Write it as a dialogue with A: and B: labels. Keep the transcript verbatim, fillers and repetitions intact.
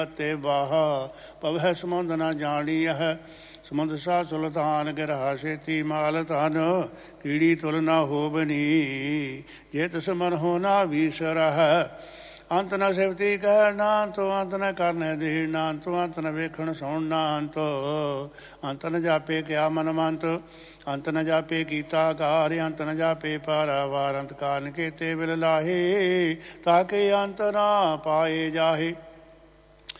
A: ਤੇ ਬਾਹਾ ਪਵੈ ਸਮੁੰਦ ਨਾ ਜਾਣੀਐ। ਸਮੁੰਦ ਸਾ ਸੁਲਤਾਨ ਗਿਰਹਾ ਛੇਤੀ ਮਾਲ ਧਨ ਕੀੜੀ ਤੁਲ ਨਾ ਹੋਵਨੀ। ਜੇ ਤਿਸ ਮਨ ਹੋ ਨਾ ਵੀਸਰਹਿ ਅੰਤ ਨ ਸਿਫਤੀ ਕਹਿ ਨਾਨਤੋ। ਅੰਤ ਨ ਕਰਨੇ ਦੇਹ ਨਾਨਤੋ। ਅੰਤ ਨ ਵੇਖਣ ਸੁਣ ਨਾਨਤੋ। ਅੰਤ ਨ ਜਾਪੇ ਕਿਆ ਮਨ ਮੰਤ। ਅੰਤ ਨ ਜਾਪੇ ਕੀਤਾ ਕਾਰ। ਅੰਤ ਨ ਜਾਪੇ ਪਾਰਾਵਾਰ। ਅੰਤ ਕਾਰਨ ਕੀਤੇ ਬਿਲ ਲਾਹੇ ਤਾਕੇ ਅੰਤ ਨਾ ਪਾਏ ਜਾਹੇ।